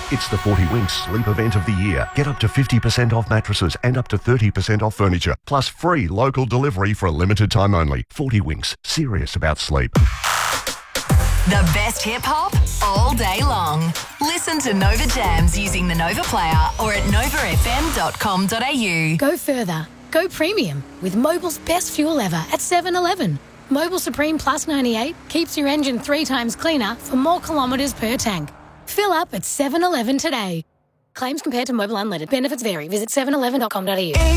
It's the 40 Winks sleep event of the year. Get up to 50% off mattresses and up to 30% off furniture, plus free local delivery for a limited time only. 40 Winks, serious about sleep. The best hip-hop all day long. Listen to Nova Jams using the Nova Player or at novafm.com.au. Go further. Go premium with Mobil's best fuel ever at 7-Eleven. Mobil Supreme Plus 98 keeps your engine 3 times cleaner for more kilometres per tank. Fill up at 7-Eleven today. Claims compared to Mobil Unleaded. Benefits vary. Visit 711.com.au.